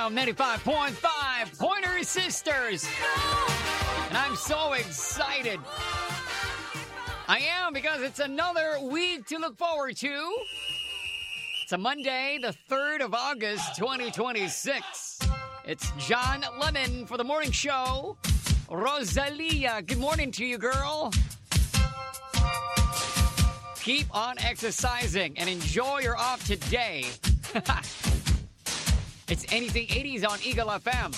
FM 95.5 Pointer Sisters. And I'm so excited. I am, because it's another week to look forward to. It's a Monday, the 3rd of August, 2026. It's John Lemon for the morning show. Rosalia, good morning to you, girl. Keep on exercising and enjoy your off today. It's Anything 80s on Eagle FM.